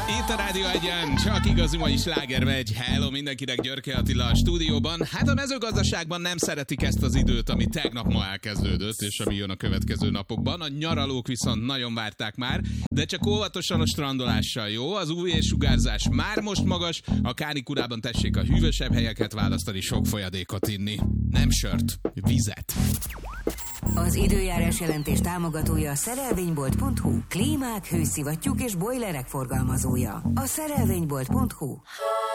Itt a Rádió Egyen, csak igazi mai sláger megy. Hello mindenkinek, Györke Attila a stúdióban. Hát a mezőgazdaságban nem szeretik ezt az időt, ami tegnap ma elkezdődött, és ami jön a következő napokban. A nyaralók viszont nagyon várták már, de csak óvatosan a strandolással, jó? Az UV-sugárzás már most magas, a kánikulában tessék a hűvösebb helyeket választani, sok folyadékot inni. Nem sört, vizet. Az időjárás jelentés támogatója a szerelvénybolt.hu, klímák, hőszivattyúk és bojlerek forgalmazója. A szerelvénybolt.hu.